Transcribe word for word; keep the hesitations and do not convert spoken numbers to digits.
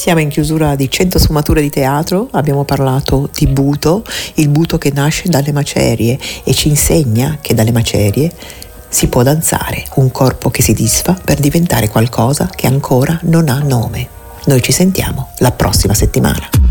Siamo in chiusura di cento sfumature di teatro, abbiamo parlato di Buto, il Buto che nasce dalle macerie e ci insegna che dalle macerie si può danzare, un corpo che si disfa per diventare qualcosa che ancora non ha nome. Noi ci sentiamo la prossima settimana.